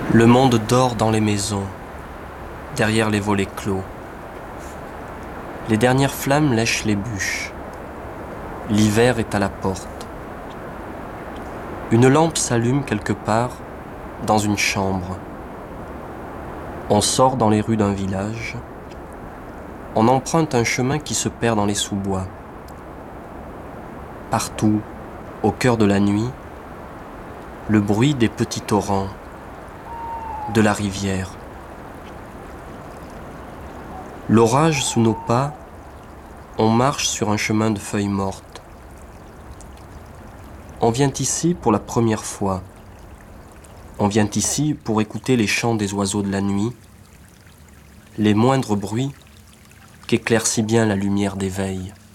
Le monde dort dans les maisons, derrière les volets clos. Les dernières flammes lèchent les bûches. L'hiver est à la porte. Une lampe s'allume quelque part, dans une chambre. On sort dans les rues d'un village. On emprunte un chemin qui se perd dans les sous-bois. Partout, au cœur de la nuit, le bruit des petits torrents, de la rivière. L'orage sous nos pas, on marche sur un chemin de feuilles mortes. On vient ici pour la première fois. On vient ici pour écouter les chants des oiseaux de la nuit, les moindres bruits qu'éclaire si bien la lumière d'éveil.